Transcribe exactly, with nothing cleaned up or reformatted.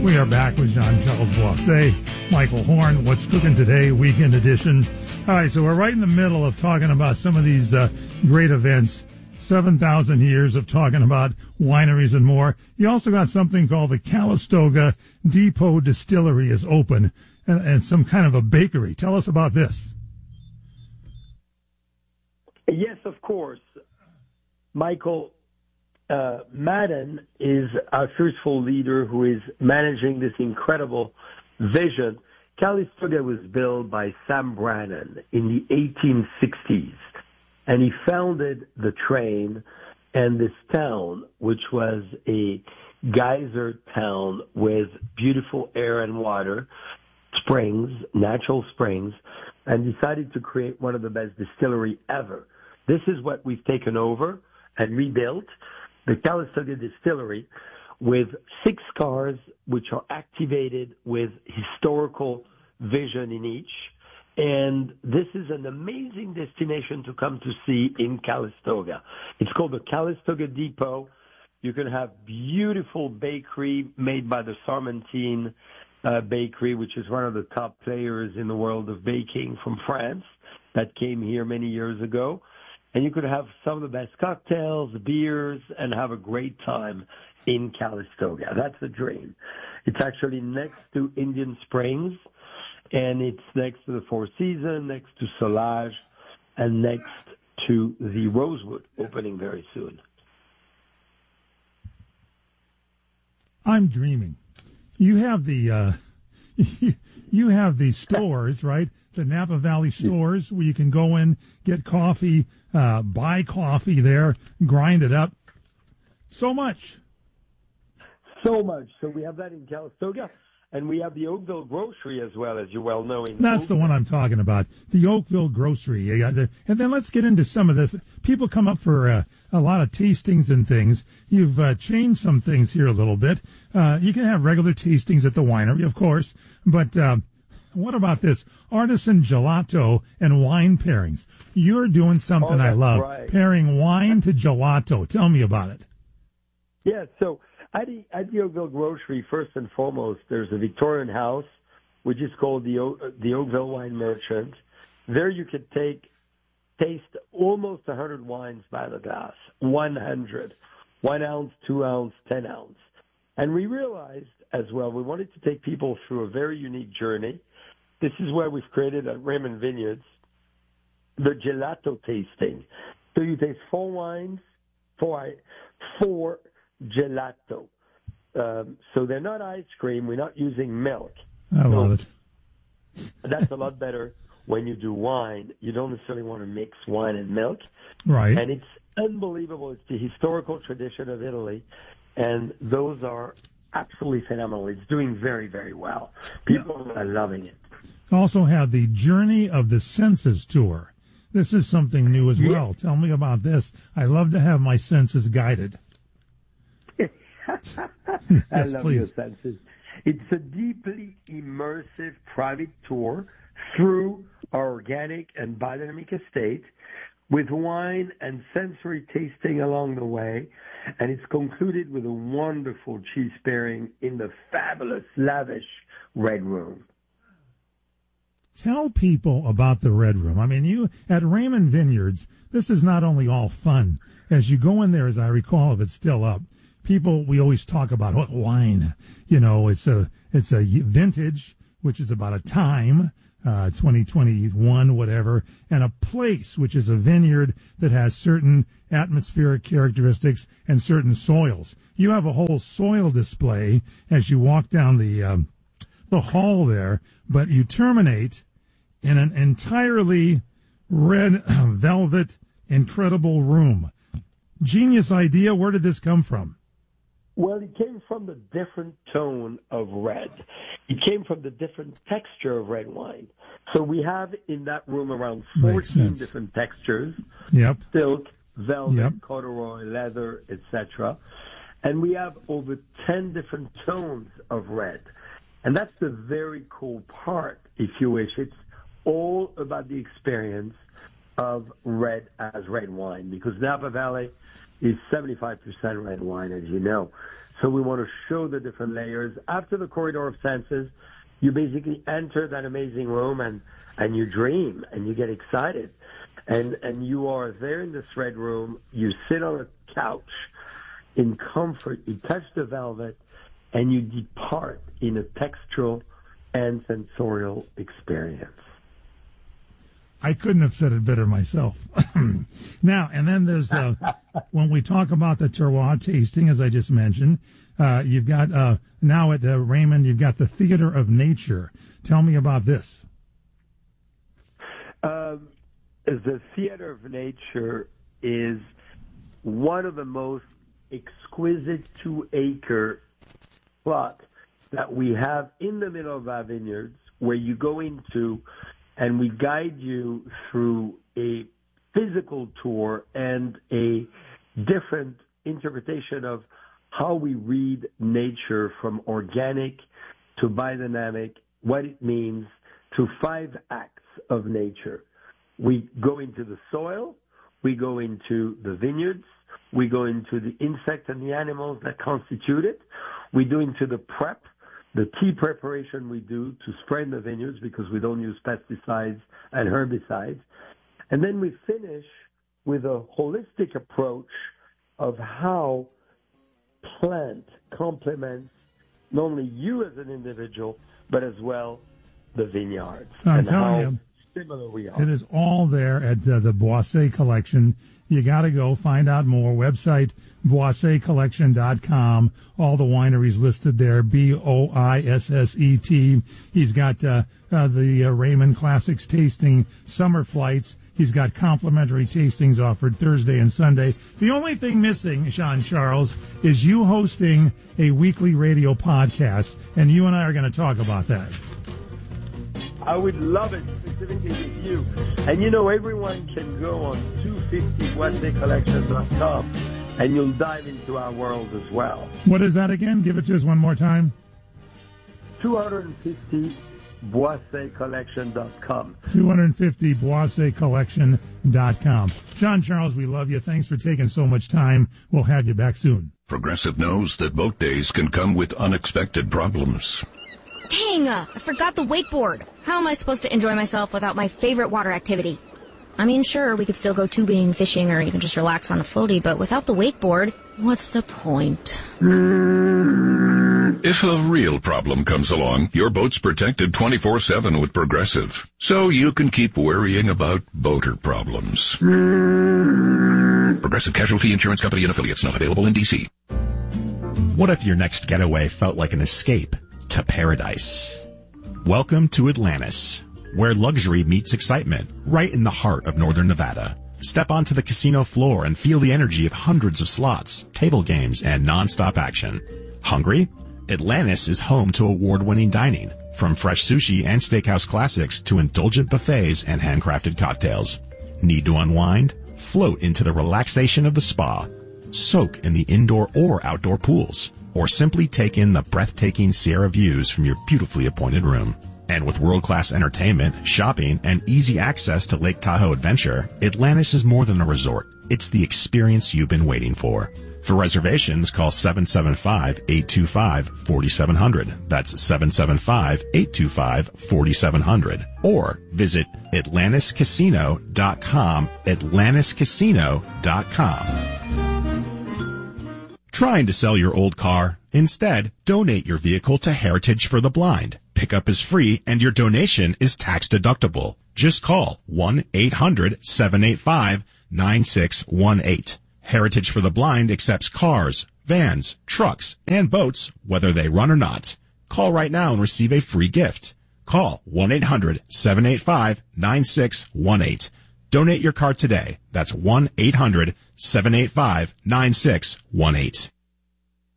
We are back with Jean-Charles Boisset, Michael Horn. What's cooking today, weekend edition. All right, so we're right in the middle of talking about some of these uh, great events. seven thousand years of talking about wineries and more. You also got something called the Calistoga Depot Distillery is open, and, and some kind of a bakery. Tell us about this. Yes, of course. Michael, uh, Madden is our truthful leader who is managing this incredible vision. Calistoga was built by Sam Brannan in the eighteen sixties, and he founded the train and this town, which was a geyser town with beautiful air and water, springs, natural springs, and decided to create one of the best distillery ever. This is what we've taken over and rebuilt, the Calistoga Distillery, with six cars which are activated with historical vision in each. And this is an amazing destination to come to see in Calistoga. It's called the Calistoga Depot. You can have beautiful bakery made by the Sarmentine uh, Bakery, which is one of the top players in the world of baking from France that came here many years ago. And you could have some of the best cocktails, beers, and have a great time in Calistoga. That's the dream. It's actually next to Indian Springs, and it's next to the Four Seasons, next to Solage, and next to the Rosewood, opening very soon. I'm dreaming. You have the uh, you have the stores, right? The Napa Valley stores where you can go in, get coffee, uh, buy coffee there, grind it up. So much. So much. So we have that in Calistoga, and we have the Oakville Grocery as well, as you well know. In That's Oakville. the one I'm talking about, the Oakville Grocery. You got the, and then let's get into some of the people come up for uh, a lot of tastings and things. You've uh, changed some things here a little bit. Uh, you can have regular tastings at the winery, of course, but uh, what about this? Artisan gelato and wine pairings. You're doing something oh, I love, right. pairing wine to gelato. Tell me about it. Yeah, so at the, at the Oakville Grocery, first and foremost, there's a Victorian house, which is called the o- the Oakville Wine Merchant. There you could take, taste almost one hundred wines by the glass, one hundred, one ounce, two ounce, ten ounce. And we realized as well, we wanted to take people through a very unique journey. This is where we've created at Raymond Vineyards the gelato tasting. So you taste four wines, four, four gelato. Um, so they're not ice cream. We're not using milk. I so love it. That's a lot better when you do wine. You don't necessarily want to mix wine and milk. Right. And it's unbelievable. It's the historical tradition of Italy. And those are absolutely phenomenal. It's doing very, very well. People yeah. are loving it. Also have the Journey of the Senses tour. This is something new as well. Yeah. Tell me about this. I love to have my senses guided. I yes, love please. your senses. It's a deeply immersive private tour through our organic and biodynamic estate with wine and sensory tasting along the way. And it's concluded with a wonderful cheese pairing in the fabulous, lavish Red Room. Tell people about the Red Room. I mean, you at Raymond Vineyards, this is not only all fun. As you go in there, as I recall, if it's still up, people, we always talk about what wine. You know, it's a it's a vintage, which is about a time, uh, twenty twenty-one, whatever, and a place, which is a vineyard that has certain atmospheric characteristics and certain soils. You have a whole soil display as you walk down the um, the hall there, but you terminate in an entirely red velvet, incredible room. Genius idea. Where did this come from? Well, it came from the different tone of red. It came from the different texture of red wine. So we have in that room around fourteen different textures. Yep. Silk, velvet, yep. corduroy, leather, et cetera. And we have over ten different tones of red. And that's the very cool part, if you wish. It's all about the experience of red as red wine, because Napa Valley is seventy-five percent red wine, as you know. So we want to show the different layers. After the corridor of senses, you basically enter that amazing room and, and you dream and you get excited. And, and you are there in this red room. You sit on a couch in comfort. You touch the velvet and you depart in a textural and sensorial experience. I couldn't have said it better myself. Now, and then there's, uh, when we talk about the terroir tasting, as I just mentioned, uh, you've got, uh, now at uh, Raymond, you've got the Theater of Nature. Tell me about this. Um, the Theater of Nature is one of the most exquisite two-acre plots that we have in the middle of our vineyards, where you go into and we guide you through a physical tour and a different interpretation of how we read nature, from organic to biodynamic, what it means, to five acts of nature. We go into the soil, we go into the vineyards, we go into the insects and the animals that constitute it, we go into the prep, the tea preparation we do to spray in the vineyards because we don't use pesticides and herbicides. And then we finish with a holistic approach of how plant complements not only you as an individual, but as well the vineyards. I'm and telling how you, similar we are. it is all there at uh, the Boisset Collection. You got to go find out more. Website, boisset collection dot com. All the wineries listed there, B O I S S E T. He's got uh, uh, the uh, Raymond Classics tasting summer flights. He's got complimentary tastings offered Thursday and Sunday. The only thing missing, Jean-Charles, is you hosting a weekly radio podcast, and you and I are going to talk about that. I would love it, specifically with you. And you know, everyone can go on two fifty boisset collection dot com and you'll dive into our world as well. What is that again? Give it to us one more time. two fifty boisset collection dot com. two fifty boisset collection dot com. Jean-Charles, we love you. Thanks for taking so much time. We'll have you back soon. Progressive knows that boat days can come with unexpected problems. Dang, uh, I forgot the wakeboard. How am I supposed to enjoy myself without my favorite water activity? I mean, sure, we could still go tubing, fishing, or even just relax on a floaty, but without the wakeboard, what's the point? If a real problem comes along, your boat's protected twenty-four seven with Progressive, so you can keep worrying about boater problems. Progressive Casualty Insurance Company and Affiliates, not available in D C. What if your next getaway felt like an escape to paradise? Welcome to Atlantis, where luxury meets excitement, right in the heart of northern Nevada. Step onto the casino floor and feel the energy of hundreds of slots, table games, and non-stop action. Hungry? Atlantis is home to award-winning dining, from fresh sushi and steakhouse classics to indulgent buffets and handcrafted cocktails. Need to unwind? Float into the relaxation of the spa. Soak in the indoor or outdoor pools, or simply take in the breathtaking Sierra views from your beautifully appointed room. And with world-class entertainment, shopping, and easy access to Lake Tahoe Adventure, Atlantis is more than a resort. It's the experience you've been waiting for. For reservations, call seven seven five, eight two five, four seven zero zero. That's seven seven five, eight two five, four seven zero zero. Or visit atlantis casino dot com, atlantis casino dot com. Trying to sell your old car? Instead, donate your vehicle to Heritage for the Blind. Pickup is free and your donation is tax deductible. Just call one eight hundred, seven eight five, nine six one eight. Heritage for the Blind accepts cars, vans, trucks, and boats, whether they run or not. Call right now and receive a free gift. Call one eight hundred, seven eight five, nine six one eight. Donate your car today. That's one eight hundred, seven eight five, nine six one eight.